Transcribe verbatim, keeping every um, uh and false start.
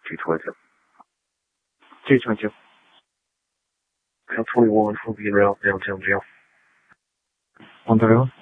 two twenty. two twenty. Cal twenty-one will be in route downtown jail. On the road.